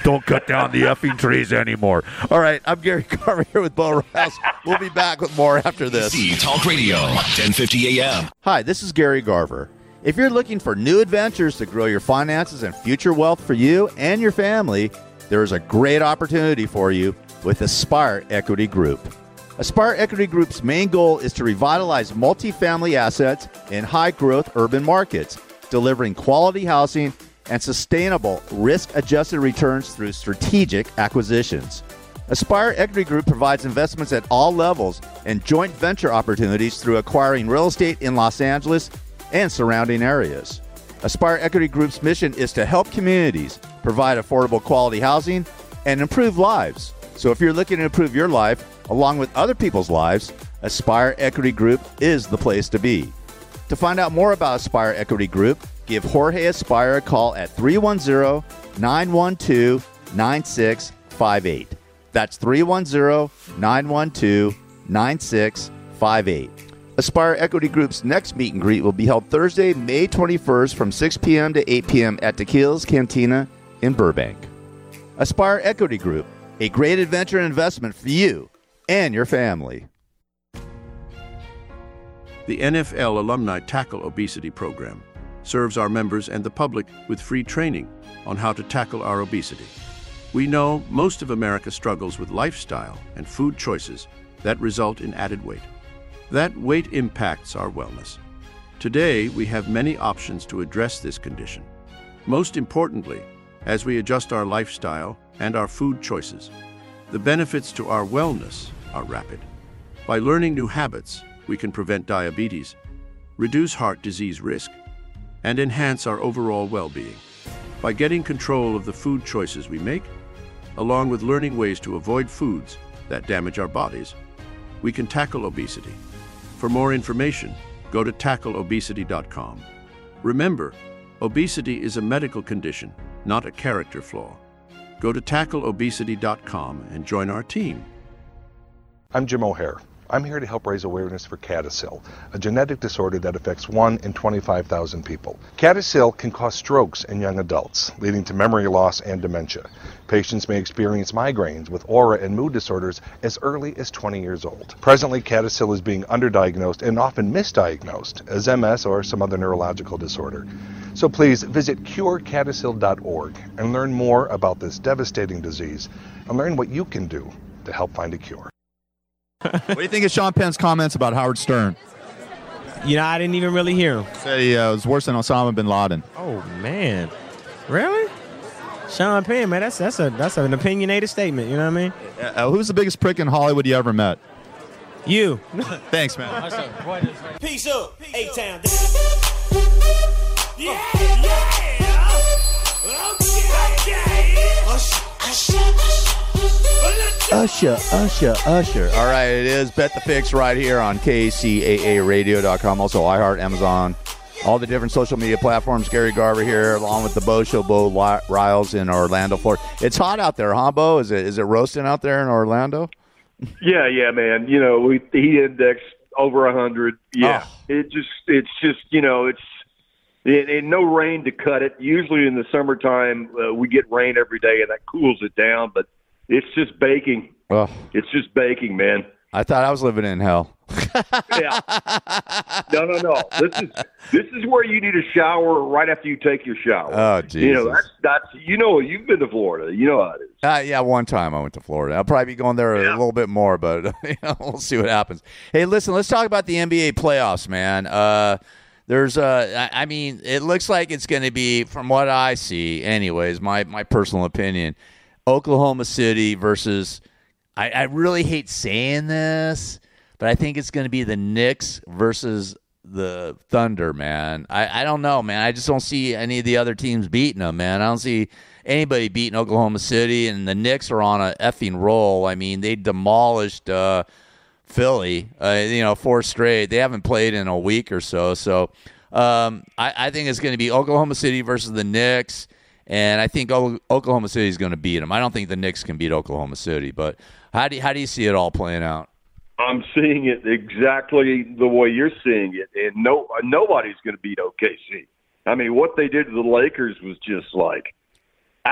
Don't cut down the effing trees anymore. All right, I'm Gary Garver here with Bo Rouse. We'll be back with more after this. Talk Radio, 1050 AM. Hi, this is Gary Garver. If you're looking for new adventures to grow your finances and future wealth for you and your family, there is a great opportunity for you with Aspire Equity Group. Aspire Equity Group's main goal is to revitalize multifamily assets in high-growth urban markets, delivering quality housing and sustainable risk-adjusted returns through strategic acquisitions. Aspire Equity Group provides investments at all levels and joint venture opportunities through acquiring real estate in Los Angeles and surrounding areas. Aspire Equity Group's mission is to help communities provide affordable quality housing and improve lives. So if you're looking to improve your life, along with other people's lives, Aspire Equity Group is the place to be. To find out more about Aspire Equity Group, give Jorge Aspire a call at 310-912-9658. That's 310-912-9658. Aspire Equity Group's next meet and greet will be held Thursday, May 21st from 6 p.m. to 8 p.m. at Tequila's Cantina in Burbank. Aspire Equity Group, a great adventure and investment for you and your family. The NFL Alumni Tackle Obesity Program serves our members and the public with free training on how to tackle our obesity. We know most of America struggles with lifestyle and food choices that result in added weight. That weight impacts our wellness. Today, we have many options to address this condition. Most importantly, as we adjust our lifestyle and our food choices, the benefits to our wellness are rapid. By learning new habits, we can prevent diabetes, reduce heart disease risk, and enhance our overall well-being. By getting control of the food choices we make, along with learning ways to avoid foods that damage our bodies, we can tackle obesity. For more information, go to tackleobesity.com. Remember, obesity is a medical condition, not a character flaw. Go to tackleobesity.com and join our team. I'm Jim O'Hare. I'm here to help raise awareness for CADASIL, a genetic disorder that affects 1 in 25,000 people. CADASIL can cause strokes in young adults, leading to memory loss and dementia. Patients may experience migraines with aura and mood disorders as early as 20 years old. Presently, CADASIL is being underdiagnosed and often misdiagnosed as MS or some other neurological disorder. So please visit curecadasil.org and learn more about this devastating disease and learn what you can do to help find a cure. What do you think of Sean Penn's comments about Howard Stern? You know, I didn't even really hear him. Said he was worse than Osama bin Laden. Oh, man. Really? Sean Penn, man, that's an opinionated statement, you know what I mean? Who's the biggest prick in Hollywood you ever met? You. Thanks, man. Peace up, A-Town. Yeah. Usher. All right, it is Bet the Fix right here on KCAARadio.com. Also, iHeart, Amazon, all the different social media platforms. Gary Garver here, along with the Bo Show, Bo Riles in Orlando, Florida. It's hot out there, huh, Bo? Is it roasting out there in Orlando? Yeah, man. You know, he indexed over 100. Yeah, it's just you know, it's no rain to cut it. Usually in the summertime, we get rain every day, and that cools it down. But it's just baking. Oh. It's just baking, man. I thought I was living in hell. Yeah. No. This is where you need a shower right after you take your shower. Oh, Jesus. You know, that's you've been to Florida. You know how it is. Yeah, one time I went to Florida. I'll probably be going there a little bit more, but we'll see what happens. Hey, listen, let's talk about the NBA playoffs, man. It looks like it's going to be, from what I see, anyways, my personal opinion, Oklahoma City versus, I really hate saying this, but I think it's going to be the Knicks versus the Thunder, man. I don't know, man. I just don't see any of the other teams beating them, man. I don't see anybody beating Oklahoma City, and the Knicks are on a effing roll. I mean, they demolished Philly, 4 straight. They haven't played in a week or so. So I think it's going to be Oklahoma City versus the Knicks, and I think Oklahoma City is going to beat them. I don't think the Knicks can beat Oklahoma City, but how do you see it all playing out? I'm seeing it exactly the way you're seeing it, and nobody's going to beat OKC. I mean, what they did to the Lakers was just like,